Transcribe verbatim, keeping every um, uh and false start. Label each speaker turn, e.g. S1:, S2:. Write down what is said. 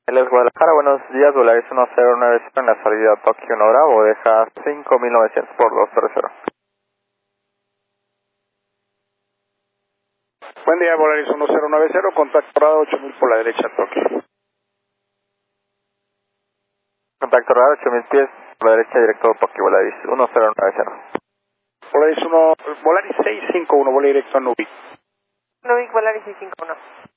S1: Él es Guadalajara, buenos días, Volaris uno cero nueve cero en la salida a Tokio Norabo, deja cinco mil novecientos por dos cero cero.
S2: Buen día, Volaris uno cero nueve cero, contacto radar ocho mil por la derecha a Tokio.
S1: Contacto radar ocho mil pies por la derecha directo a Tokio, Volaris uno cero nueve cero.
S2: Volaris uno, Volaris seis cinco uno, vuelo directo a Nubik.
S3: Nubik, Volaris seis cinco uno.